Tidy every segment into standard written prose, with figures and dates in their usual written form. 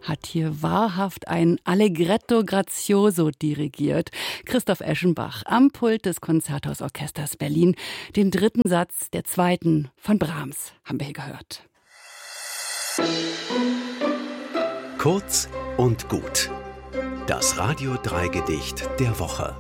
hat hier wahrhaft ein Allegretto grazioso dirigiert. Christoph Eschenbach am Pult des Konzerthausorchesters Berlin. Den dritten Satz der zweiten von Brahms haben wir hier gehört. Kurz und gut. Das Radio 3 Gedicht der Woche.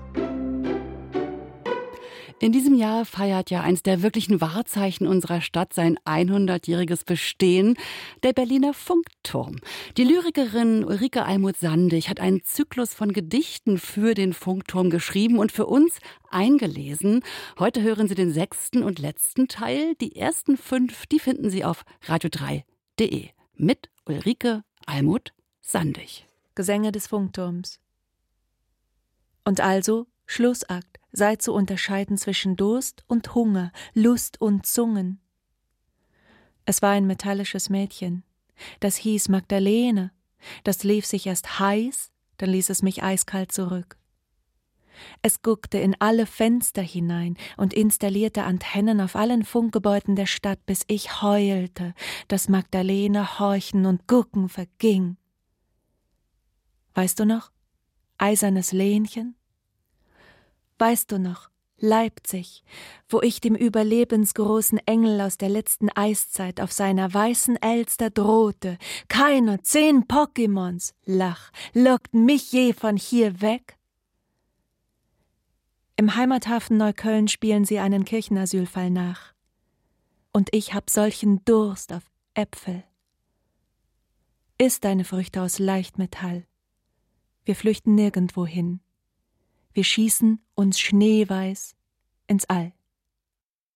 In diesem Jahr feiert ja eins der wirklichen Wahrzeichen unserer Stadt sein 100-jähriges Bestehen, der Berliner Funkturm. Die Lyrikerin Ulrike Almuth-Sandig hat einen Zyklus von Gedichten für den Funkturm geschrieben und für uns eingelesen. Heute hören Sie den 6. und letzten Teil. Die ersten 5, die finden Sie auf radio3.de mit Ulrike Almuth-Sandig. Gesänge des Funkturms. Und also Schlussakt. Sei zu unterscheiden zwischen Durst und Hunger, Lust und Zungen. Es war ein metallisches Mädchen. Das hieß Magdalene. Das lief sich erst heiß, dann ließ es mich eiskalt zurück. Es guckte in alle Fenster hinein und installierte Antennen auf allen Funkgebäuden der Stadt, bis ich heulte, dass Magdalene horchen und gucken verging. Weißt du noch? Eisernes Lehnchen? Weißt du noch, Leipzig, wo ich dem überlebensgroßen Engel aus der letzten Eiszeit auf seiner weißen Elster drohte, keine 10 Pokémons, lockten mich je von hier weg? Im Heimathafen Neukölln spielen sie einen Kirchenasylfall nach. Und ich hab solchen Durst auf Äpfel. Iss deine Früchte aus Leichtmetall. Wir flüchten nirgendwo hin. Wir schießen uns schneeweiß ins All.